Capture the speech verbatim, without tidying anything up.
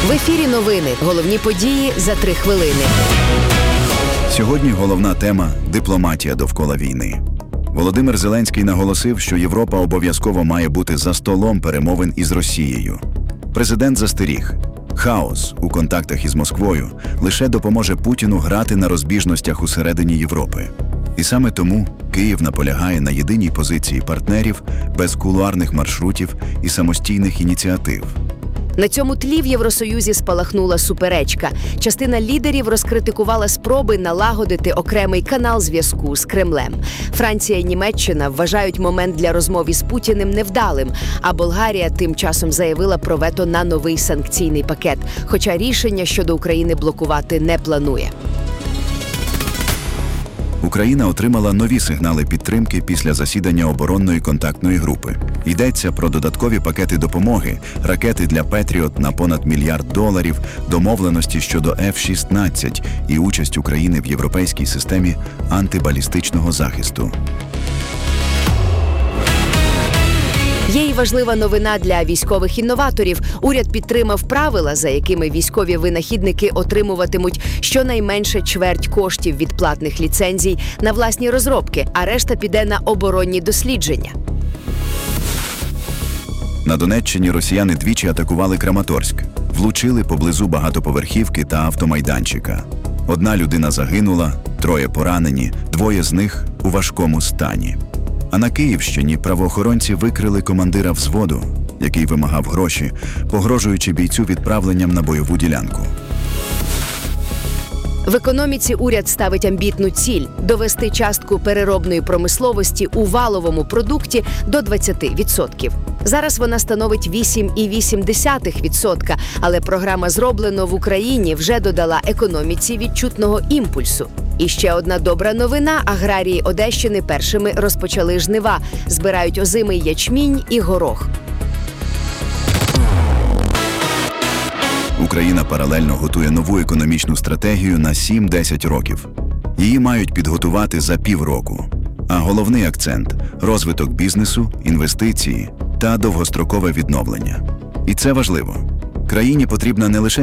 В ефірі новини. Головні події за три хвилини. Сьогодні головна тема – дипломатія довкола війни. Володимир Зеленський наголосив, що Європа обов'язково має бути за столом перемовин із Росією. Президент застеріг – хаос у контактах із Москвою лише допоможе Путіну грати на розбіжностях усередині Європи. І саме тому Київ наполягає на єдиній позиції партнерів без кулуарних маршрутів і самостійних ініціатив. На цьому тлі в Євросоюзі спалахнула суперечка. Частина лідерів розкритикувала спроби налагодити окремий канал зв'язку з Кремлем. Франція і Німеччина вважають момент для розмов із Путіним невдалим, а Болгарія тим часом заявила про вето на новий санкційний пакет, хоча рішення щодо України блокувати не планує. Україна отримала нові сигнали підтримки після засідання оборонної контактної групи. Йдеться про додаткові пакети допомоги, ракети для «Петріот» на понад мільярд доларів, домовленості щодо еф шістнадцять і участь України в європейській системі антибалістичного захисту. Є й важлива новина для військових інноваторів. Уряд підтримав правила, за якими військові винахідники отримуватимуть щонайменше чверть коштів від платних ліцензій на власні розробки, а решта піде на оборонні дослідження. На Донеччині росіяни двічі атакували Краматорськ. Влучили поблизу багатоповерхівки та автомайданчика. Одна людина загинула, троє поранені, двоє з них у важкому стані. А на Київщині правоохоронці викрили командира взводу, який вимагав гроші, погрожуючи бійцю відправленням на бойову ділянку. В економіці уряд ставить амбітну ціль – довести частку переробної промисловості у валовому продукті до двадцяти відсотків. Зараз вона становить вісім цілих вісім десятих відсотка, але програма «Зроблено в Україні» вже додала економіці відчутного імпульсу. І ще одна добра новина – аграрії Одещини першими розпочали жнива, збирають озимий ячмінь і горох. Україна паралельно готує нову економічну стратегію на сім-десять років. Її мають підготувати за півроку. А головний акцент – розвиток бізнесу, інвестиції та довгострокове відновлення. І це важливо. Країні потрібна не лише